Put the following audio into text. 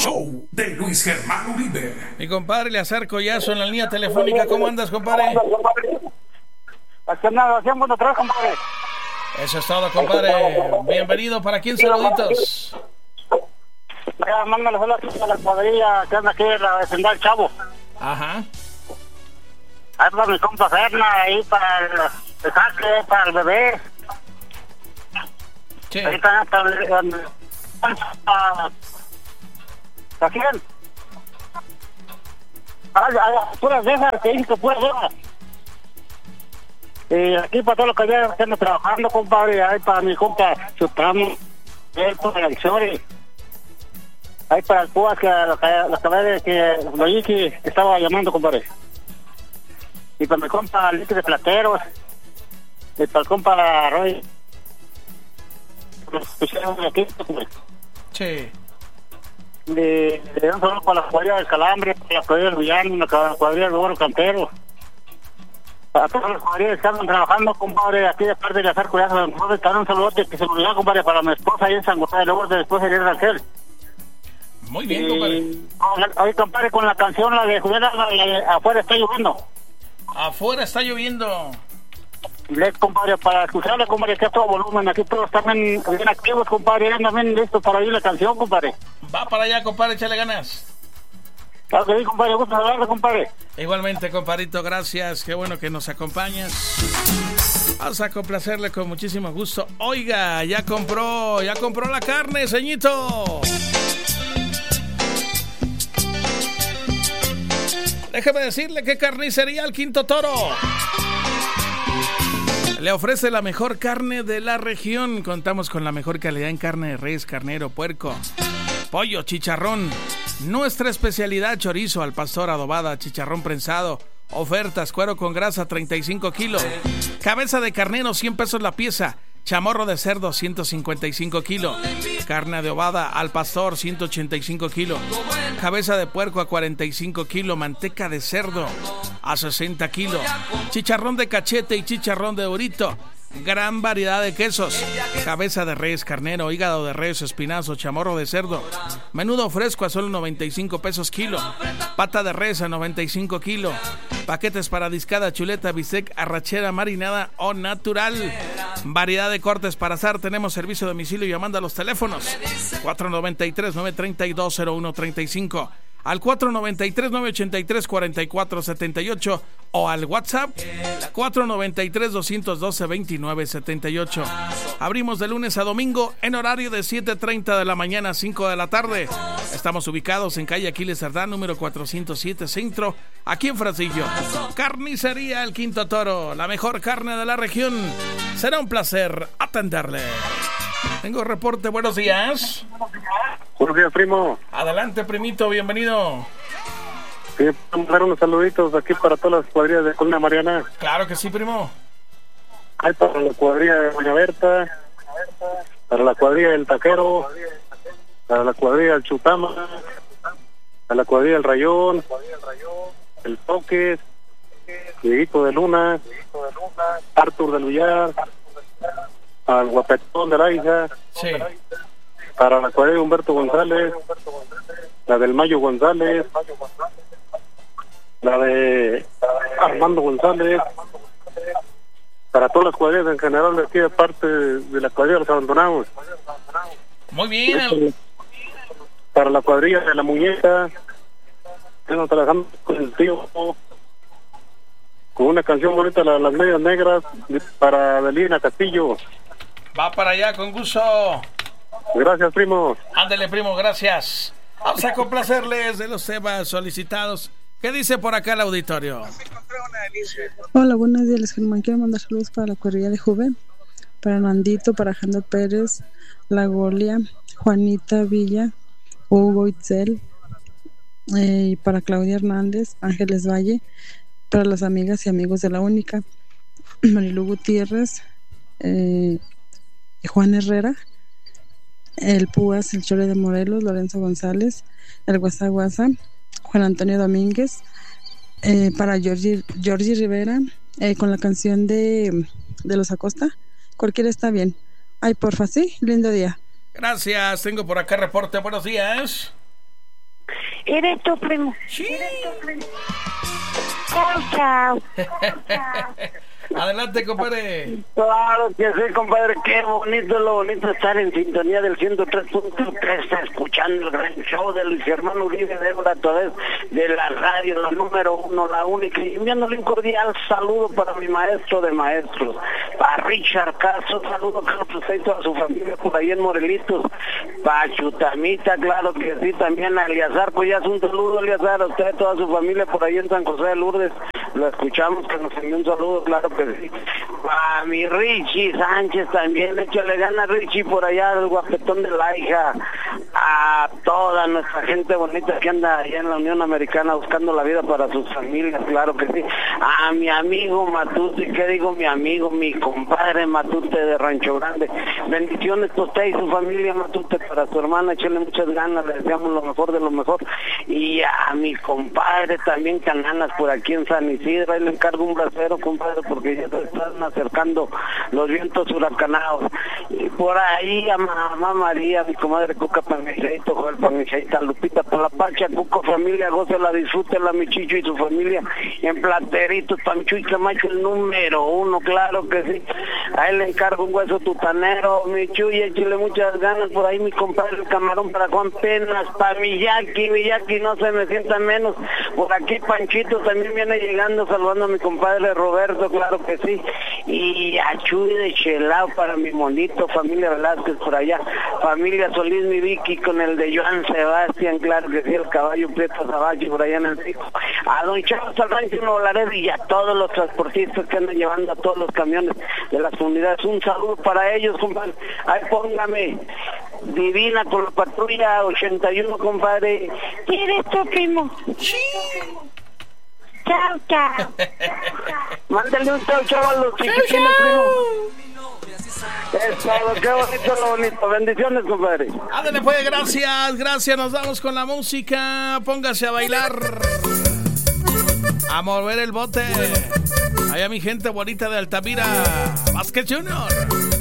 show de Luis Germán Uribe. Mi compadre, le acerco ya en la línea telefónica. ¿Cómo andas, compadre? Aquí nada, hacemos otra, compadre. Eso es todo, compadre. Bienvenido. ¿Para quién saluditos? Mándale saludos a la cuadrilla que anda aquí en la vecindad del Chavo. Ajá. Ahí para mi compa Ferna, ahí para el saque, para el bebé. Sí. Ahí está ¿a quién? Puras de esas, que dice que puras de esas. Y aquí para todos los que ya están trabajando, compadre, ahí para mi compa Chutamo, él para el Chori. Ahí para el Púas, que lo oí que estaba llamando, compadre. Y para mi compa Lique de Plateros. Y para el compa Roy. Los pusieron de aquí, compadre. Sí. De un saludo para la cuadrilla del Calambre, para la cuadrilla del Villano, la cuadrilla del Oro Cantero. Para todas las cuadrillas que están trabajando, compadre, aquí de parte de hacer cuidado. Entonces, dar un saludote que se me olvidó, compadre, para mi esposa ahí en San José de Lobos, después de Raquel. Muy bien, compadre. Hoy, compadre, con la canción, la de Julián, afuera está lloviendo. Afuera está lloviendo. Compadre, para escucharle, compadre, que a todo volumen, aquí todos están bien activos, compadre, andan bien listos para oír la canción, compadre. Va para allá, compadre, échale ganas. Claro que sí, compadre, gusto saludarle, compadre. Igualmente, compadrito, gracias, qué bueno que nos acompañas. Vamos a complacerle con muchísimo gusto. Oiga, ya compró la carne, ceñito. Déjeme decirle que Carnicería El Quinto Toro le ofrece la mejor carne de la región. Contamos con la mejor calidad en carne de res, carnero, puerco, pollo, chicharrón. Nuestra especialidad: chorizo al pastor, adobada, chicharrón prensado. Ofertas: cuero con grasa 35 kilos, cabeza de carnero 100 pesos la pieza, chamorro de cerdo 155 kilos, carne adobada al pastor 185 kilos, cabeza de puerco a 45 kilos, manteca de cerdo a 60 kilos, chicharrón de cachete y chicharrón de orito. Gran variedad de quesos: cabeza de res, carnero, hígado de res, espinazo, chamorro de cerdo, menudo fresco a solo 95 pesos kilo, pata de res a 95 kilos, paquetes para discada, chuleta, bistec, arrachera, marinada o natural. Variedad de cortes para asar. Tenemos servicio de domicilio llamando a los teléfonos 493-932-0135, al 493-983-4478 o al WhatsApp 493-212-2978. Abrimos de lunes a domingo en horario de 7:30 de la mañana a 5 de la tarde. Estamos ubicados en calle Aquiles Cerdán, número 407 Centro, aquí en Francillo. Carnicería El Quinto Toro, la mejor carne de la región. Será un placer atenderle. Tengo reporte, buenos días. Buenos días, primo. Adelante, primito, bienvenido. Sí, vamos a dar unos saluditos aquí para todas las cuadrillas de Colina Mariana. Claro que sí, primo. Hay para la cuadrilla de Doña Berta, para la cuadrilla del Taquero, para la cuadrilla del Chutama, para la cuadrilla del Rayón, el Toques, Dieguito de Luna, Artur del Villar, al Guapetón de la hija. Sí. Para la cuadrilla de Humberto González, la del Mayo González, la de Armando González, para todas las cuadrillas en general de aquí de parte de la cuadrilla de los abandonados. Muy bien. Para la cuadrilla de la Muñeca, estamos trabajando con el tío, con una canción bonita, las medias negras, para Adelina Castillo. Va para allá, con gusto. Gracias, primo. Ándele, primo, gracias. Vamos a complacerles de los temas solicitados. ¿Qué dice por acá el auditorio? Hola, buenos días, Germán. Quiero mandar saludos para la cuadrilla de Juve, para Nandito, para Jando Pérez, La Golia, Juanita Villa, Hugo Itzel, y para Claudia Hernández, Ángeles Valle, para las amigas y amigos de La Única, Marilu Gutiérrez, Juan Herrera, el Púas, el Chole de Morelos, Lorenzo González, el Guasaguasa, Juan Antonio Domínguez, para Georgie Rivera, con la canción de los Acosta. Cualquiera está bien. Ay, porfa, sí, lindo día. Gracias, tengo por acá reporte, buenos días. ¿Eres tu primo? Sí. Chao. Adelante, compadre. Claro que sí, compadre, qué bonito, lo bonito estar en sintonía del 103.3, escuchando el gran show de Luis Germán Uribe, a través de la radio, la número 1, la única, y enviándole un cordial saludo para mi maestro de maestros, para Richard Caso, saludo Carlos y toda su familia por ahí en Morelitos, para Chutamita, claro que sí, también a Eliazar, pues ya es un saludo, Eliazar, a usted, toda su familia por ahí en San José de Lourdes, lo escuchamos, que nos envió un saludo, claro que sí. A mi Richie Sánchez también, échale gana Richie por allá, el guapetón de la hija, a toda nuestra gente bonita que anda allá en la Unión Americana buscando la vida para sus familias, claro que sí. A mi amigo Matute, ¿qué digo mi amigo? Mi compadre Matute de Rancho Grande. Bendiciones para usted y su familia, Matute, para su hermana, échale muchas ganas, le deseamos lo mejor de lo mejor. Y a mi compadre también Cananas por aquí en San Isidro, ahí le encargo un bracero, compadre, porque ya se están acercando los vientos huracanados. Y por ahí a mamá María, mi comadre Cuca Panichaito, Joel Panichaita, Lupita por la Pacha, Cuco familia, gócela, disfrútela, mi Chicho y su familia, en Plateritos, Panchuy Camacho, el número 1, claro que sí. Ahí le encargo un hueso tutanero, mi Chuy, échale muchas ganas, por ahí mi compadre el Camarón para Juan Penas, para mi Jackie no se me sienta menos, por aquí Panchito también viene llegando, saludando a mi compadre Roberto, claro que sí, y a Chuy de Chelao para mi monito, familia Velázquez por allá, familia Solís, mi Vicky con el de Joan Sebastián, claro que sí, el caballo Prieto Zabachi por allá en el pico, a don Chavos al rancho Nuevo Laredo y a todos los transportistas que andan llevando a todos los camiones de las comunidades, un saludo para ellos, compadre. Ahí póngame Divina con la patrulla 81, compadre. ¿Eres tu primo? Sí. Chao. Mándale un chao a los chiquitines, primo. Es todo, qué bonito, lo bonito. Bendiciones, compadre. Ándale pues, gracias, nos vamos con la música. Póngase a bailar, a mover el bote. Allá mi gente bonita de Altamira, Vázquez Junior.